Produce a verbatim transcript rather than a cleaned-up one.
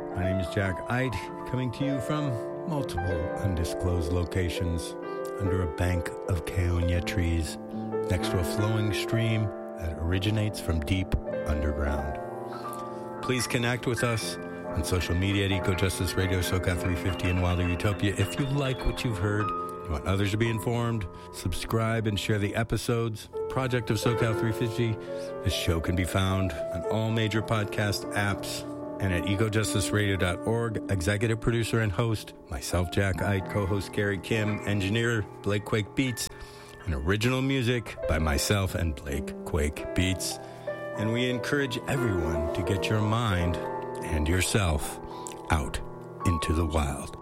My name is Jack Ide, coming to you from multiple undisclosed locations under a bank of Keonia trees next to a flowing stream that originates from deep underground. Please connect with us on social media at Eco Justice Radio, SoCal three fifty, and Wilder Utopia. If you like what you've heard, you want others to be informed, subscribe and share the episodes. Project of SoCal three fifty. This show can be found on all major podcast apps and at eco justice radio dot org. Executive producer and host, myself, Jack Ide, co-host Gary Kim, engineer Blake Quake Beats, and original music by myself and Blake Quake Beats. And we encourage everyone to get your mind and yourself out into the wild.